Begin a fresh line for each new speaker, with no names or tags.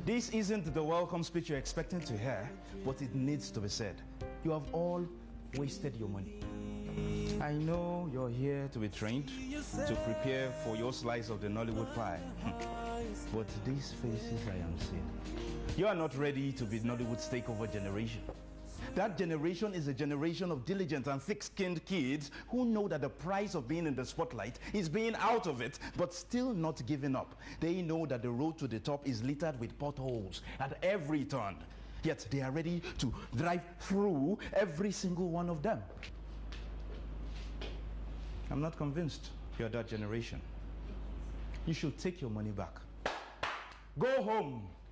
This isn't the welcome speech you're expecting to hear, but it needs to be said. You have all wasted your money. I know you're here to be trained, to prepare for your slice of the Nollywood pie. But these faces I am seeing, you are not ready to be Nollywood's takeover generation. That generation is a generation of diligent and thick-skinned kids who know that the price of being in the spotlight is being out of it, but still not giving up. They know that the road to the top is littered with potholes at every turn. Yet they are ready to drive through every single one of them. I'm not convinced you're that generation. You should take your money back. Go home.